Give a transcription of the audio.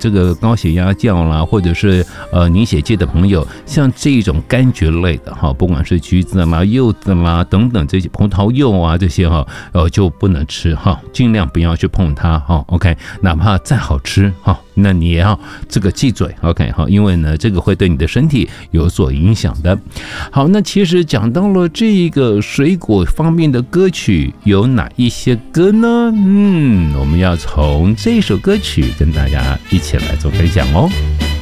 这个高血压降啦，或者是凝血剂的朋友，像这种柑橘类的哈，不管是橘子啦、柚子啦等等这些葡萄柚啊这些哈，就不能吃哈，尽量不要去碰它哈。OK， 哪怕再好吃哈，那你也要这个忌嘴 OK 哈，因为呢这个会对你的身体有所影响的。好，那其实讲到了这个水果方面的歌曲有哪一些歌呢？我们要从这首歌曲跟大家一起来做分享哦。